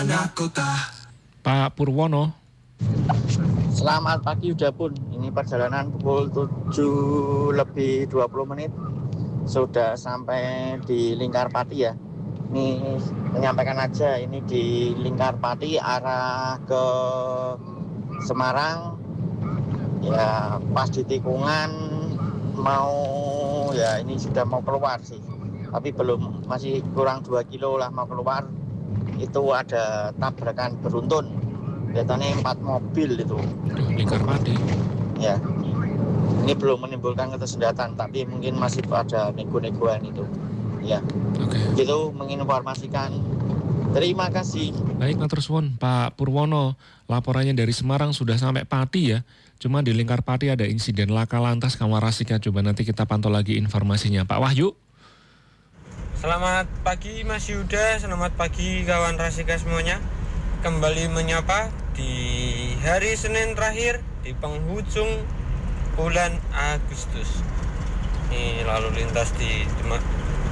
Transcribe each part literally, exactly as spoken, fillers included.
Pak Purwono. Selamat pagi Uda Pun. Ini perjalanan pukul tujuh lebih dua puluh menit. Sudah sampai di Lingkarpati ya. Ini menyampaikan aja ini di Lingkarpati arah ke Semarang. Ya pas di tikungan mau ya ini sudah mau keluar sih. Tapi belum, masih kurang dua kilo lah mau keluar. Itu ada tabrakan beruntun, kelihatannya empat mobil itu. Lingkarpati. Ya, ini belum menimbulkan ketersendatan, tapi mungkin masih ada nego-negoan itu. Ya, oke. Itu menginformasikan. Terima kasih. Baik, matur suwun Pak Purwono. Laporannya dari Semarang sudah sampai Pati ya. Cuma di Lingkarpati ada insiden laka lantas Kawan Rasika. Coba nanti kita pantau lagi informasinya. Pak Wahyu. Selamat pagi Mas Yuda, selamat pagi kawan Rasika semuanya. Kembali menyapa di hari Senin terakhir di penghujung bulan Agustus. Ini lalu lintas di Demak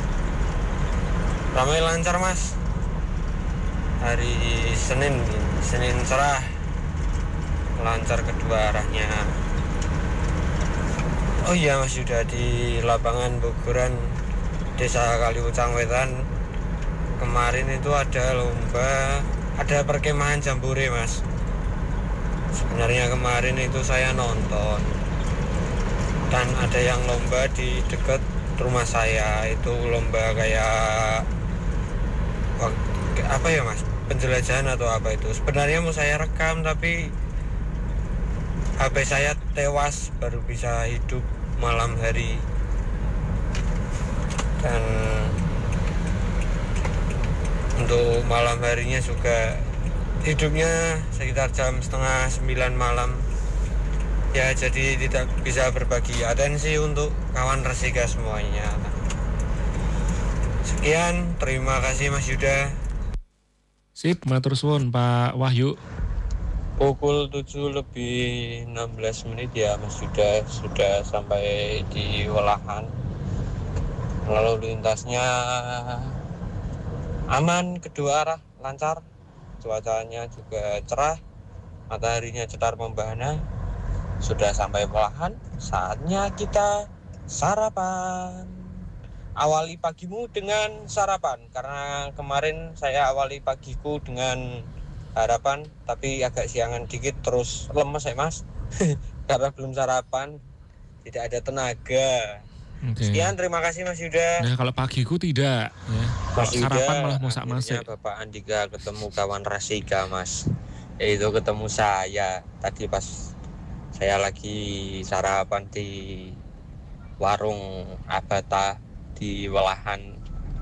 ramai lancar Mas. Hari Senin, Senin cerah, lancar kedua arahnya. Oh iya Mas Yuda, di lapangan Bogoran Desa Kalipucang Wetan kemarin itu ada lomba, ada perkemahan jambore Mas. Sebenarnya kemarin itu saya nonton dan ada yang lomba di dekat rumah saya, itu lomba kayak apa ya Mas, penjelajahan atau apa itu. Sebenarnya mau saya rekam tapi H P saya tewas, baru bisa hidup malam hari. Dan untuk malam harinya juga hidupnya sekitar jam setengah sembilan malam ya, jadi tidak bisa berbagi atensi untuk kawan Rasika semuanya. Sekian, terima kasih Mas Yuda. Sip, matur suwun Pak Wahyu. Pukul tujuh lebih enam belas menit ya Mas Yuda, sudah sampai di Welahan. Lalu lintasnya aman, kedua arah lancar, cuacanya juga cerah, mataharinya cetar membahana. Sudah sampai Welahan, saatnya kita sarapan. Awali pagimu dengan sarapan, karena kemarin saya awali pagiku dengan harapan, tapi agak siangan dikit, terus lemes ya Mas, karena belum sarapan, tidak ada tenaga. Okay. Sekian, terima kasih Mas Yuda. Nah kalau pagiku tidak ya. Kalau sarapan malah masak-masak. Bapak Andika ketemu kawan Rasika Mas, yaitu ketemu saya tadi pas saya lagi sarapan di warung Abata di Welahan.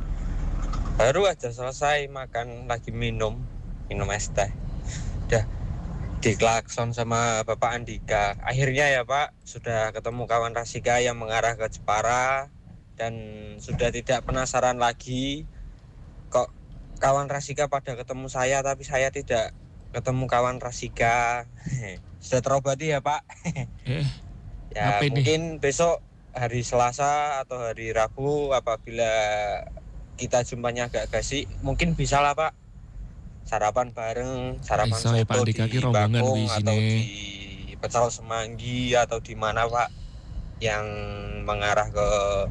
Baru aja selesai makan, lagi minum minum es teh, udah diklakson sama Bapak Andika. Akhirnya ya Pak, sudah ketemu kawan Rasika yang mengarah ke Jepara, dan sudah tidak penasaran lagi kok kawan Rasika pada ketemu saya tapi saya tidak ketemu kawan Rasika. Sudah terobati ya Pak. eh, Ya mungkin besok hari Selasa atau hari Rabu apabila kita jumpanya agak gasik, mungkin bisa lah Pak sarapan bareng, sarapan Bisa, soto ya, Pak, di Bakung atau di Pecal Semanggi atau di mana Pak yang mengarah ke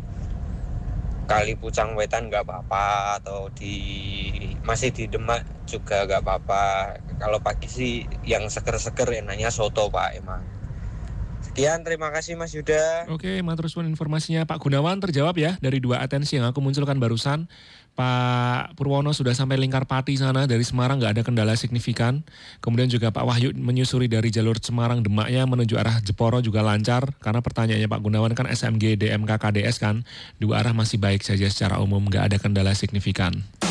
Kalipucang Wetan nggak apa-apa, atau di masih di Demak juga nggak apa-apa. Kalau pagi sih yang seger-seger enaknya soto Pak emang. Sekian, terima kasih Mas Yuda. Oke, matur suwun informasinya Pak Gunawan terjawab ya dari dua atensi yang aku munculkan barusan. Pak Purwono sudah sampai Lingkarpati sana dari Semarang, nggak ada kendala signifikan. Kemudian juga Pak Wahyu menyusuri dari jalur Semarang Demaknya menuju arah Jeporo juga lancar. Karena pertanyaannya Pak Gunawan kan S M G D M K K D S kan, dua arah masih baik saja secara umum, nggak ada kendala signifikan.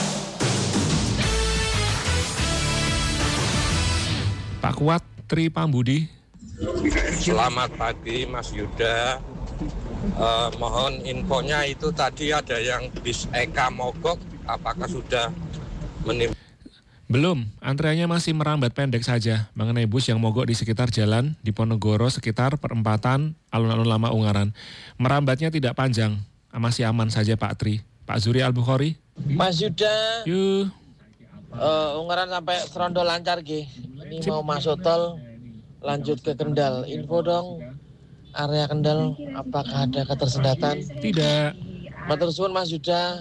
Pak Kuat Tri Pambudi. Selamat pagi Mas Yuda. Uh, mohon infonya itu tadi ada yang bis Eka mogok, apakah sudah menimbulkan? Belum, antreannya masih merambat pendek saja. Mengenai bus yang mogok di sekitar jalan di Ponorogo sekitar perempatan alun-alun lama Ungaran, merambatnya tidak panjang, masih aman saja Pak Tri. Pak Zuri Al-Bukhari. Mas Yuda, Yuh. Uh, Ungaran sampai Serondo lancar G. Ini Sip. mau masuk tol, lanjut ke Kendal. Info dong, area Kendal apakah ada ketersendatan? Tidak. Matur suwun Mas Yuda.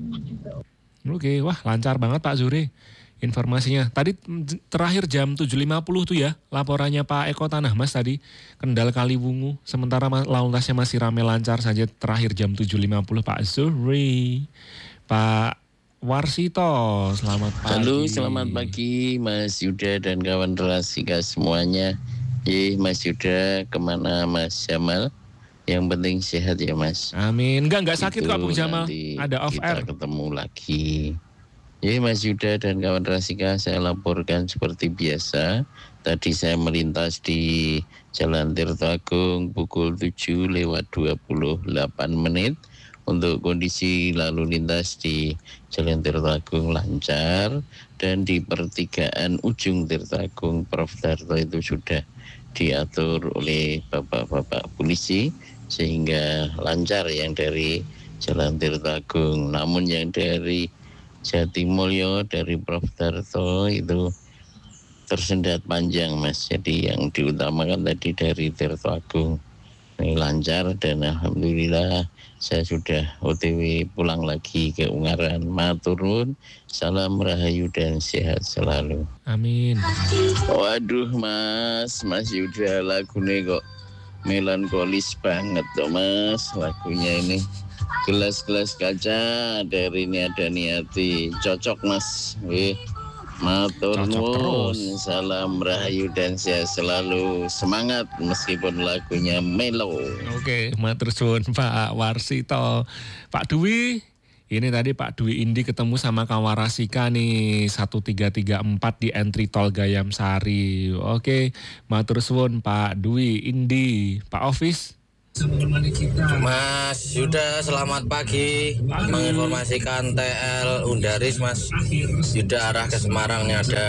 Oke, wah lancar banget Pak Zuri informasinya. Tadi mm, terakhir jam tujuh lima puluh tuh ya, laporannya Pak Eko Tanah Mas tadi, Kendal Kaliwungu. Sementara ma- lalu lintasnya masih ramai lancar saja terakhir jam tujuh lima puluh Pak Zuri. Pak Warsito, selamat pagi. Halo, selamat pagi Mas Yuda dan kawan Rasika semuanya. Ih, Mas Yuda, kemana Mas Jamal? Yang penting sehat ya Mas. Amin. Enggak, enggak sakit Itu kok Bung Jamal. nanti Ada off kita air. ketemu lagi. Ya Mas Yuda dan kawan Rasika, saya laporkan seperti biasa. Tadi saya melintas di Jalan Tirto Agung pukul tujuh lewat dua puluh delapan menit. Untuk kondisi lalu lintas di Jalan Tirto Agung lancar, dan di pertigaan ujung Tirto Agung Prof Darto itu sudah diatur oleh bapak-bapak polisi sehingga lancar yang dari Jalan Tirto Agung. Namun yang dari Jatimulyo dari Prof Darto itu tersendat panjang Mas. Jadi yang diutamakan tadi dari Tirto Agung ini lancar, dan alhamdulillah saya sudah O T W pulang lagi ke Ungaran. Matur nuwun, salam rahayu dan sehat selalu. Amin. Waduh Mas, Mas Yuda lagunya kok melankolis banget tuh Mas. Lagunya ini gelas-gelas kaca dari Niada Niati. Cocok Mas. Wih, matur Cocok nuwun, terus. salam rahayu dan sehat selalu. Semangat meskipun lagunya melo. Oke, matur suwun Pak Warsito. Pak Dwi, ini tadi Pak Dwi Indi ketemu sama Kawarasika nih satu tiga tiga empat di entry tol Gayam Sari. Oke, matur suwun Pak Dwi Indi. Pak Office. Mas Yuda, selamat pagi. Menginformasikan T L Undaris Mas Yuda arah ke Semarang ini ada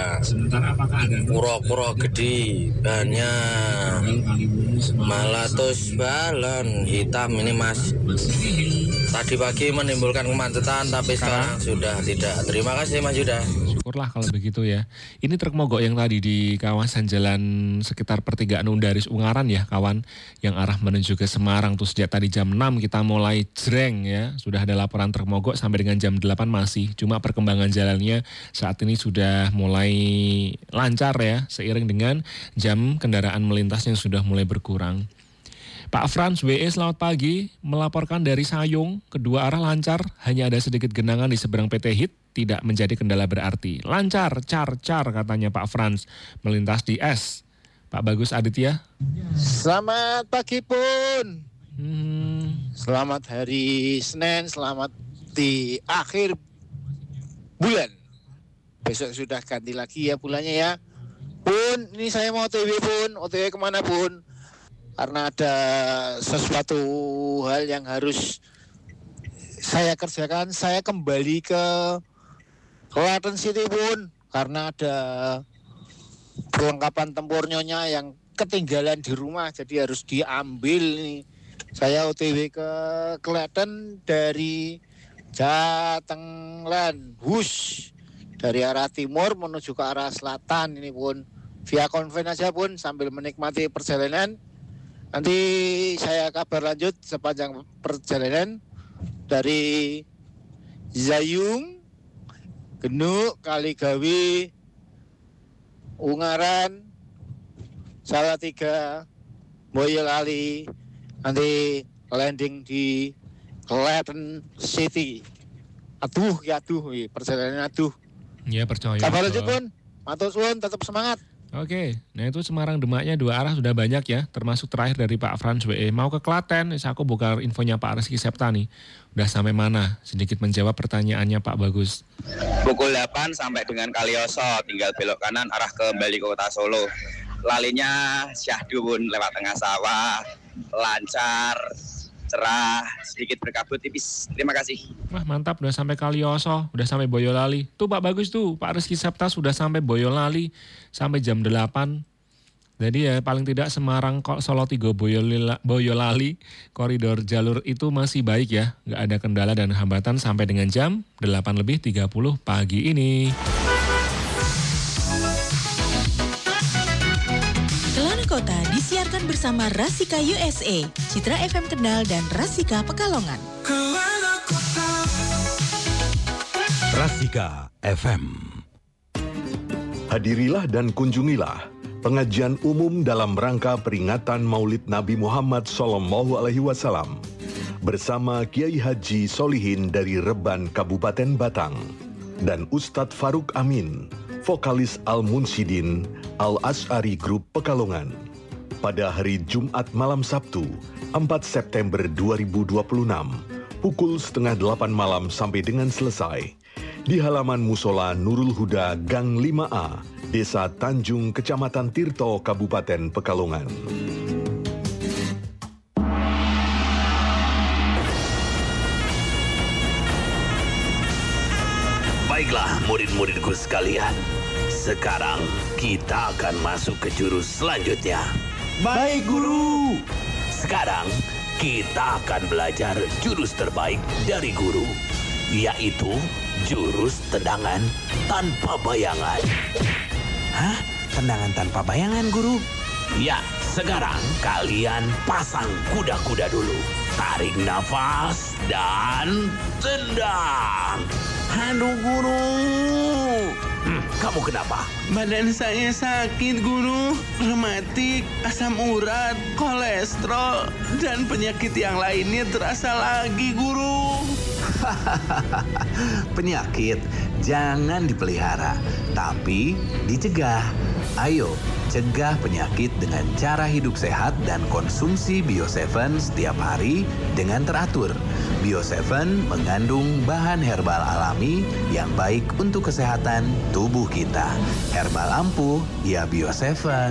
pura-pura gede, banyak malatus balon hitam ini Mas. Tadi pagi menimbulkan kemacetan tapi sekarang sudah tidak. Terima kasih Mas Yuda. Syukurlah kalau begitu ya. Ini truk mogok yang tadi di kawasan jalan sekitar pertigaan Undaris Ungaran ya kawan, yang arah menuju ke Semarang. Tuh sejak tadi jam enam kita mulai jreng ya. Sudah ada laporan truk mogok sampai dengan jam delapan masih. Cuma perkembangan jalannya saat ini sudah mulai lancar ya, seiring dengan jam kendaraan melintas yang sudah mulai berkurang. Pak Frans W E selamat pagi, melaporkan dari Sayung, kedua arah lancar, hanya ada sedikit genangan di seberang P T Hit, tidak menjadi kendala berarti. Lancar, car-car katanya Pak Frans, melintas di S. Pak Bagus Aditya. Selamat pagi Pun. Hmm, Selamat hari Senin, selamat di akhir bulan. Besok sudah ganti lagi ya bulannya ya. Pun, ini saya mau O T W Pun, O T W kemana Pun? Karena ada sesuatu hal yang harus saya kerjakan. Saya kembali ke Klaten City Pun, karena ada perlengkapan tempur nyonya yang ketinggalan di rumah, jadi harus diambil nih. Saya O T W ke Klaten dari Jatenglan, Hus, dari arah timur menuju ke arah selatan ini Pun. Via konven aja Pun, sambil menikmati perjalanan. Nanti saya kabar lanjut sepanjang perjalanan dari Zayung, Genuk, Kaligawi, Ungaran, Salatiga, Boyolali, nanti landing di Klaten City. Aduh, ya aduh, perjalanan aduh. ya percaya. Kabar lanjut Pak. Pun, matur suwun, tetap semangat. Oke, nah itu Semarang Demaknya dua arah sudah banyak ya, termasuk terakhir dari Pak Frans W E. Mau ke Klaten, aku buka infonya Pak Rizky Septa nih. Udah sampai mana? Sedikit menjawab pertanyaannya Pak Bagus. Pukul delapan sampai dengan Kalioso, tinggal belok kanan arah kembali ke kota Solo. Lalinya syahdu Pun, lewat tengah sawah, lancar, cerah, sedikit berkabut tipis. Terima kasih. Wah mantap, udah sampai Kalioso, udah sampai Boyolali. Tuh Pak Bagus tuh, Pak Rizky Septa sudah sampai Boyolali sampai jam delapan. Jadi ya paling tidak Semarang, Solo Tigo, Boyolali, koridor jalur itu masih baik ya. Nggak ada kendala dan hambatan sampai dengan jam delapan lebih tiga puluh pagi ini. Kelana Kota disiarkan bersama Rasika U S A, Citra F M Kendal dan Rasika Pekalongan. Rasika F M. Hadirilah dan kunjungilah pengajian umum dalam rangka peringatan Maulid Nabi Muhammad Sallallahu Alaihi Wasallam bersama Kiai Haji Solihin dari Reban Kabupaten Batang dan Ustadz Faruk Amin, vokalis Al-Munsidin Al-Asy'ari Group Pekalongan pada hari Jumat malam Sabtu empat September dua ribu dua puluh enam pukul setengah delapan malam sampai dengan selesai di halaman Musola Nurul Huda Gang lima A, Desa Tanjung, Kecamatan Tirto, Kabupaten Pekalongan. Baiklah murid-muridku sekalian, sekarang kita akan masuk ke jurus selanjutnya. Baik, Guru. Sekarang kita akan belajar jurus terbaik dari guru, yaitu jurus tendangan tanpa bayangan. Hah? Tendangan tanpa bayangan, Guru? Ya, sekarang kalian pasang kuda-kuda dulu. Tarik nafas dan tendang. Aduh, Guru. Hmm, kamu kenapa? Badan saya sakit, Guru. Rematik, asam urat, kolesterol, dan penyakit yang lainnya terasa lagi, Guru. Penyakit jangan dipelihara, tapi dicegah. Ayo, cegah penyakit dengan cara hidup sehat dan konsumsi Bio tujuh setiap hari dengan teratur. Bio tujuh mengandung bahan herbal alami yang baik untuk kesehatan tubuh kita. Herbal ampuh, ya Bio tujuh.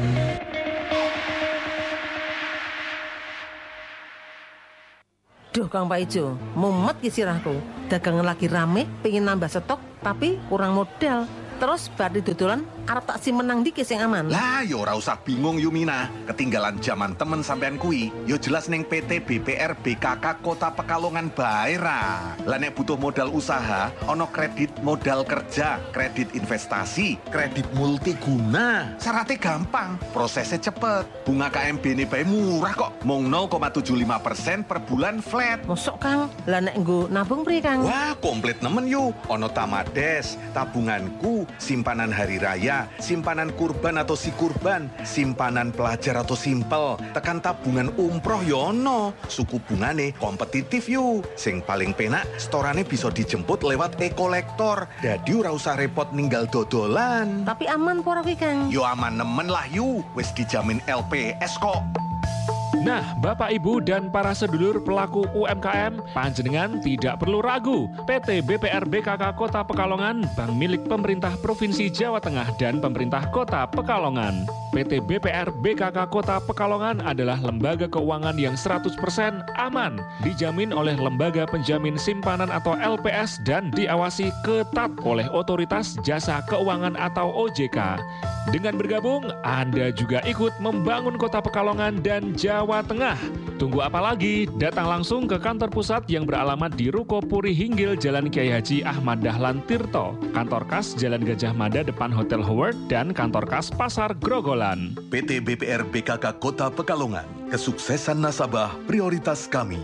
Duh Kang Pak Ijo, mumet ki sirahku. Dagangan lagi rame, pengen nambah stok, tapi kurang modal. Terus bari dodolan arep tak si menang dikit sing aman. Lah yo ora usah bingung Yumina, ketinggalan zaman temen sampean kui. Yo jelas ning P T B P R B K K Kota Pekalongan bae ra. Lah nek butuh modal usaha, ono kredit modal kerja, kredit investasi, kredit multiguna. Syaratnya gampang, prosesnya cepet. Bunga K M B-ne bae murah kok, mung nol koma tujuh lima persen per bulan flat. Mosok Kang, lah nek nggo nabung pri Kang? Wah, komplit nemen yu. Ono Tamades, tabunganku, simpanan hari raya, simpanan kurban atau si kurban, simpanan pelajar atau simpel, tekan tabungan umroh yono, suku bungane kompetitif yu. Sing paling penak, storane bisa dijemput lewat e-kolektor, jadi ora usah repot ninggal dodolan. Tapi aman pora kuwi Kang? Yo aman nemen lah yu, wis dijamin L P S kok. Nah, Bapak Ibu dan para sedulur pelaku U M K M, panjenengan tidak perlu ragu. P T B P R B K K Kota Pekalongan, bank milik pemerintah Provinsi Jawa Tengah dan pemerintah Kota Pekalongan. P T B P R B K K Kota Pekalongan adalah lembaga keuangan yang seratus persen aman, dijamin oleh Lembaga Penjamin Simpanan atau L P S dan diawasi ketat oleh Otoritas Jasa Keuangan atau O J K. Dengan bergabung, Anda juga ikut membangun Kota Pekalongan dan Jawa Tengah. Tunggu apa lagi? Datang langsung ke kantor pusat yang beralamat di Ruko Puri Hinggil, Jalan Kiai Haji Ahmad Dahlan Tirto, kantor kas Jalan Gajah Mada depan Hotel Howard, dan kantor kas Pasar Grogolan. P T B P R B K K Kota Pekalongan, kesuksesan nasabah prioritas kami.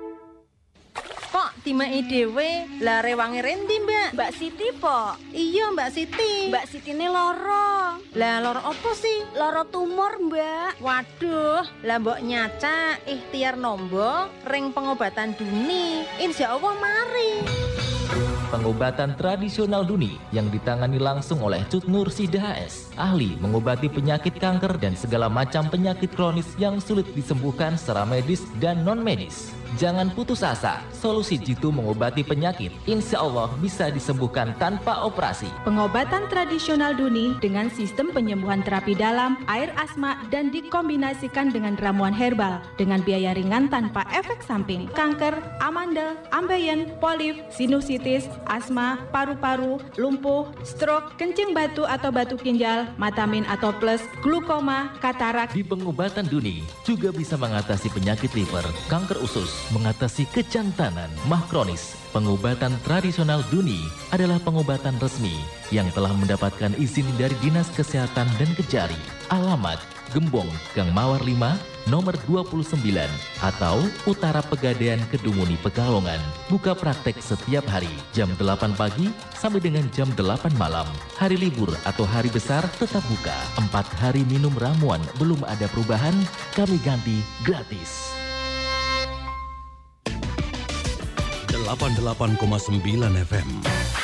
Kok timake dhewe lah rewange rendi, Mbak? Mbak Siti, po. Iya, Mbak Siti. Mbak Siti ini loro. Lah loro apa sih? Loro tumor, Mbak. Waduh, lah mbok nyaca ikhtiar nombo ring pengobatan duni. Insya Allah mari. Pengobatan tradisional duni yang ditangani langsung oleh Cut Nur Sida H S, ahli mengobati penyakit kanker dan segala macam penyakit kronis yang sulit disembuhkan secara medis dan non-medis. Jangan putus asa, solusi jitu mengobati penyakit insya Allah bisa disembuhkan tanpa operasi. Pengobatan tradisional duni dengan sistem penyembuhan terapi dalam, air asma, dan dikombinasikan dengan ramuan herbal dengan biaya ringan tanpa efek samping. Kanker, amandel, ambeien, polip, sinusitis, asma, paru-paru, lumpuh, stroke, kencing batu atau batu ginjal, matamin atau plus, glukoma, katarak. Di pengobatan Duni juga bisa mengatasi penyakit liver, kanker usus, mengatasi kejantanan, mah kronis. Pengobatan tradisional Duni adalah pengobatan resmi yang telah mendapatkan izin dari Dinas Kesehatan dan Kejari. Alamat Gembong, Gang Mawar lima, nomor dua puluh sembilan atau Utara Pegadaian Kedunguni Pekalongan. Buka praktek setiap hari jam delapan pagi sampai dengan jam delapan malam. Hari libur atau hari besar tetap buka. Empat hari minum ramuan belum ada perubahan, kami ganti gratis. delapan puluh delapan koma sembilan F M